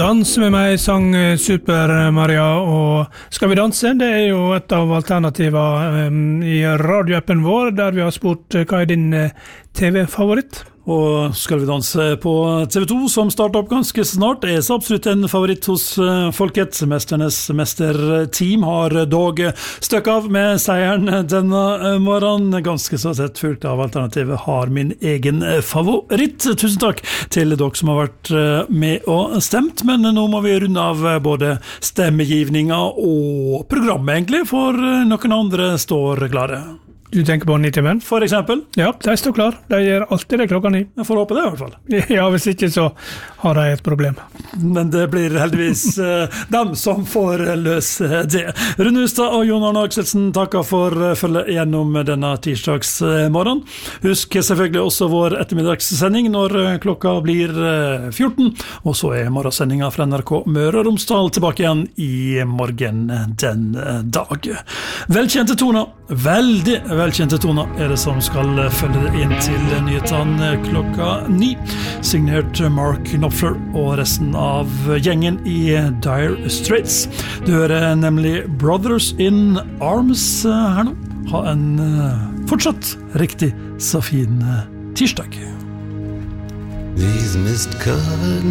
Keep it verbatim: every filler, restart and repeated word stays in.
Dans med meg sang Super Maria, og Skal vi danse? Det er jo et av alternativene um, i radioappen vår, der vi har spurt hva er din T V-favoritt? Og Skal vi danse på T V to, som starter opp ganske snart, er så absolutt en favoritt hos folket. Mesternes mesterteam har dog støkk av med seieren denne morgenen. Ganske så sett fulgt av alternativet har min egen favoritt. Tusen takk til dere som har vært med og stemt, men nå må vi runde av både stemmegivninga og programmet egentlig, for noen andre står klare. Du tenker på Nitimen? For eksempel? Ja, de står klar. De gjør alltid det klokka ni. Jeg får håpe det i hvert fall. Ja, hvis ikke så har de et problem. Men det blir heldigvis uh, dem som får løse det. Rune Hustad og Jon Arne Akselsen takker for følge gjennom denne tirsdagsmorgen. Husk selvfølgelig også vår ettermiddagssending når klokka blir fjorten, og så er morgensendinga fra N R K Møre og Romsdal tilbake igjen i morgen den dag. Velkjente toner, veldig velkjente toner er det som skal følge inn til nyhetene klokka ni. Signert Mark Knopfler og resten av gjengen i Dire Straits. Du hører nemlig Brothers in Arms her nå. Ha en fortsatt riktig så fin tirsdag. These mist-covered